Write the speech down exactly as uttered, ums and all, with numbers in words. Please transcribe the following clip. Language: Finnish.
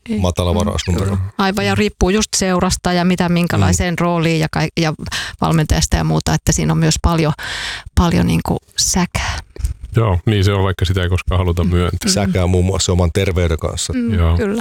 ei. matala varausnumero. Aivan, ja riippuu just seurasta ja mitä minkälaiseen mm. rooliin ja, ka- ja valmentajasta ja muuta, että siinä on myös paljon, paljon niin kuin säkää. Joo, niin se on, vaikka sitä ei koskaan haluta myöntää. Säkää muun muassa oman terveyden kanssa. Mm, Joo. Kyllä.